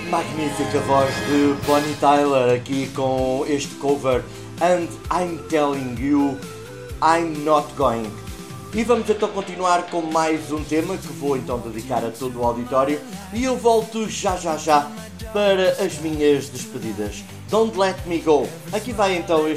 Magnífica voz de Bonnie Tyler aqui com este cover And I'm Telling You I'm Not Going. E vamos então continuar com mais um tema que vou então dedicar a todo o auditório e eu volto já para as minhas despedidas. Don't Let Me Go. Aqui vai então este